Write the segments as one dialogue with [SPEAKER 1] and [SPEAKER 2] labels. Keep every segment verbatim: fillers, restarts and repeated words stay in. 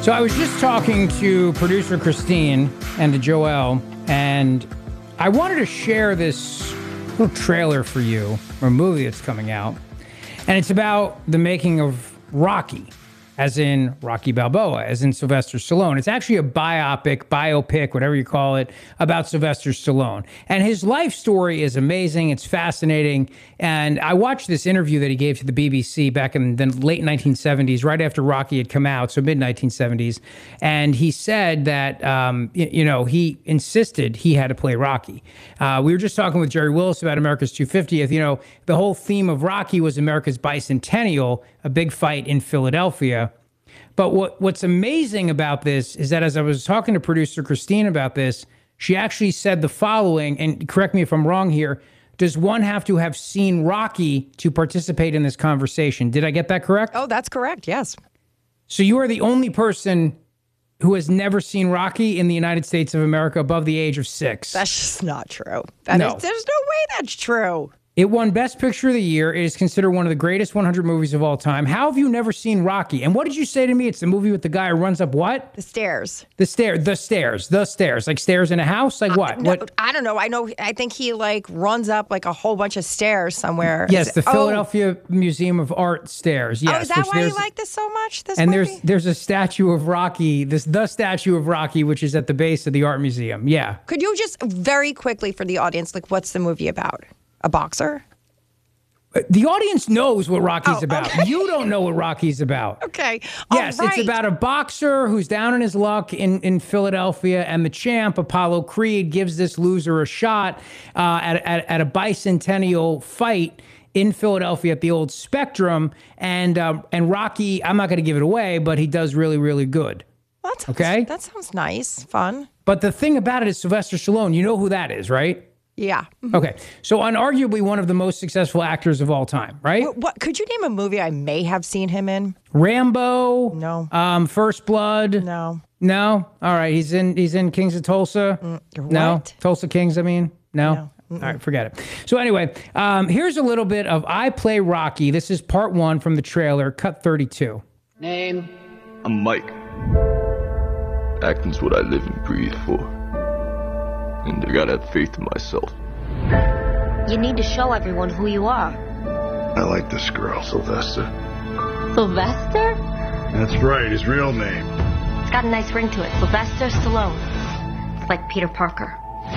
[SPEAKER 1] So I was just talking to producer Christine and to Joel, and I wanted to share this little trailer for you, or a movie that's coming out. And it's about the making of Rocky, as in Rocky Balboa, as in Sylvester Stallone. It's actually a biopic, biopic, whatever you call it, about Sylvester Stallone. And his life story is amazing. It's fascinating. And I watched this interview that he gave to the B B C back in the late nineteen seventies, right after Rocky had come out, so mid nineteen seventies. And he said that, um, you, you know, he insisted he had to play Rocky. Uh, we were just talking with Jerry Willis about America's two hundred fiftieth. You know, the whole theme of Rocky was America's bicentennial, a big fight in Philadelphia. But what, what's amazing about this is that as I was talking to producer Christine about this, she actually said the following, and correct me if I'm wrong here, does one have to have seen Rocky to participate in this conversation? Did I get that correct?
[SPEAKER 2] Oh, that's correct, yes.
[SPEAKER 1] So you are the only person who has never seen Rocky in the United States of America above the age of six.
[SPEAKER 2] That's just not true. That
[SPEAKER 1] No.
[SPEAKER 2] is, there's no way that's true.
[SPEAKER 1] It won Best Picture of the Year. It is considered one of the greatest one hundred movies of all time. How have you never seen Rocky? And what did you say to me? It's the movie with the guy who runs up what?
[SPEAKER 2] The stairs.
[SPEAKER 1] The stair, the stairs, the stairs. Like stairs in a house? Like what?
[SPEAKER 2] No,
[SPEAKER 1] what?
[SPEAKER 2] I don't know. I know. I think he like runs up like a whole bunch of stairs somewhere.
[SPEAKER 1] Yes,
[SPEAKER 2] Is
[SPEAKER 1] the
[SPEAKER 2] it- oh.
[SPEAKER 1] Philadelphia Museum of Art stairs. Yes.
[SPEAKER 2] Oh, is that
[SPEAKER 1] which
[SPEAKER 2] why you
[SPEAKER 1] there's-
[SPEAKER 2] like this so much? This
[SPEAKER 1] And
[SPEAKER 2] movie?
[SPEAKER 1] there's there's a statue of Rocky, this the statue of Rocky, which is at the base of the art museum. Yeah.
[SPEAKER 2] Could you just very quickly for the audience, like, what's the movie about? A boxer?
[SPEAKER 1] The audience knows what Rocky's
[SPEAKER 2] Oh,
[SPEAKER 1] about.
[SPEAKER 2] okay.
[SPEAKER 1] You don't know what Rocky's about.
[SPEAKER 2] Okay.
[SPEAKER 1] Yes,
[SPEAKER 2] All right.
[SPEAKER 1] it's about a boxer who's down in his luck in, in Philadelphia, and the champ, Apollo Creed, gives this loser a shot uh, at, at, at a bicentennial fight in Philadelphia at the old Spectrum. And, um, and Rocky, I'm not going to give it away, but he does really, really good.
[SPEAKER 2] Well, that sounds,
[SPEAKER 1] Okay.
[SPEAKER 2] That sounds nice, fun.
[SPEAKER 1] But the thing about it is Sylvester Stallone, you know who that is, right?
[SPEAKER 2] Yeah.
[SPEAKER 1] Okay, so unarguably one of the most successful actors of all time, right?
[SPEAKER 2] What, what could you name a movie I may have seen him in?
[SPEAKER 1] Rambo.
[SPEAKER 2] No.
[SPEAKER 1] Um, First Blood.
[SPEAKER 2] No.
[SPEAKER 1] No. All right. He's in. He's in Kings of Tulsa. No.
[SPEAKER 2] what?
[SPEAKER 1] Tulsa Kings. I mean. No.
[SPEAKER 2] No.
[SPEAKER 1] All right. Forget it. So anyway, um, here's a little bit of I Play Rocky. This is part one from the trailer, cut thirty-two.
[SPEAKER 3] Name?
[SPEAKER 4] I'm Mike. Acting's what I live and breathe for. And I gotta have faith in myself.
[SPEAKER 5] You need to show everyone who you are.
[SPEAKER 4] I like this girl, Sylvester.
[SPEAKER 5] Sylvester?
[SPEAKER 4] That's right, his real name.
[SPEAKER 5] It's got a nice ring to it. Sylvester Stallone. It's like Peter Parker.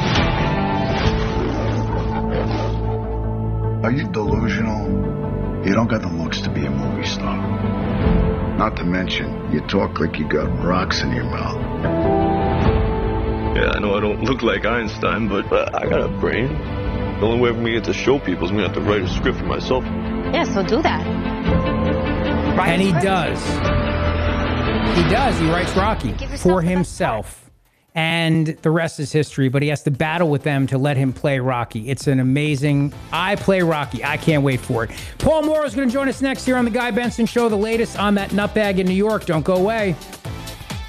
[SPEAKER 6] Are you delusional? You don't got the looks to be a movie star. Not to mention, you talk like you got rocks in your mouth.
[SPEAKER 4] Yeah, I know I don't look like Einstein, but uh, I got a brain. The only way for me to get to show people is I'm gonna have to write a script for myself.
[SPEAKER 5] Yeah, so do that. Right?
[SPEAKER 1] And he does. He does. He writes Rocky
[SPEAKER 5] Give yourself
[SPEAKER 1] for
[SPEAKER 5] the best
[SPEAKER 1] himself. And the rest is history, but he has to battle with them to let him play Rocky. It's an amazing, I Play Rocky. I can't wait for it. Paul Morrow is going to join us next here on The Guy Benson Show, the latest on that nutbag in New York. Don't go away.